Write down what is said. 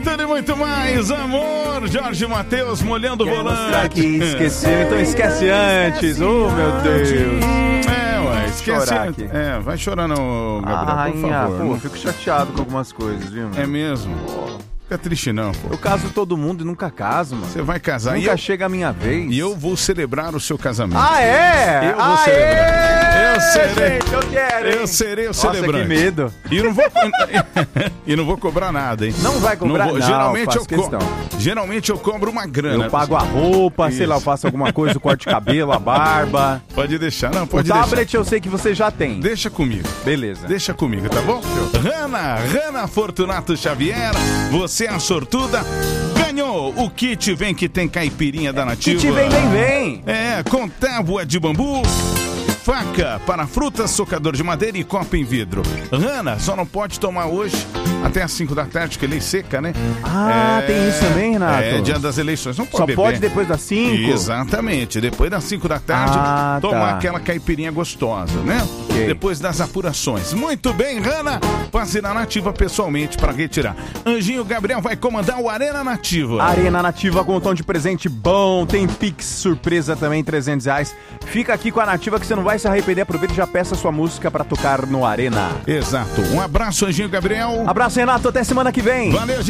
Tudo e muito mais, amor. Jorge Mateus molhando o volante. Que esqueceu, então esquece antes. Oh, meu Deus. Esquece antes. Vai chorando, Gabriel, por favor. Pô, eu fico chateado com algumas coisas, viu? É mesmo? Fica triste não, pô. Eu caso todo mundo e nunca caso, mano. Você vai casar. Nunca chega a minha vez. E eu vou celebrar o seu casamento. Ah, é? Eu vou celebrar. Eu serei. Gente, eu quero, hein? Eu serei o Nossa, celebrante. que medo. E não vou cobrar nada, hein? Não vai cobrar nada. Geralmente eu cobro uma grana. Eu pago a roupa, sei lá, eu faço alguma coisa, o corte de cabelo, a barba. Pode deixar, não, pode deixar. O deixar. tablet eu sei que você já tem. Deixa comigo. Beleza. Deixa comigo, tá bom? Rana Fortunato Xavier, você é a sortuda. Ganhou o kit Vem que tem caipirinha da Nativa. Kit vem. Com tábua de bambu, faca para frutas, socador de madeira e copo em vidro. Rana, só não pode tomar hoje até às 5 da tarde, que é lei seca, né? Tem isso também, Renato? É dia das eleições, não pode só beber. Só pode depois das 5? Exatamente, depois das 5 da tarde, tomar aquela caipirinha gostosa, né? Okay. Depois das apurações. Muito bem, Rana, passe na Nativa pessoalmente para retirar. Anjinho Gabriel vai comandar o Arena Nativa. Arena Nativa com um tom de presente bom, tem Pix surpresa também, R$300. Fica aqui com a Nativa que você não vai se arrepender. Aproveita e já peça sua música para tocar no Arena. Exato. Um abraço, Anjinho Gabriel. Abraço, Renato. Até semana que vem. Valeu, gente.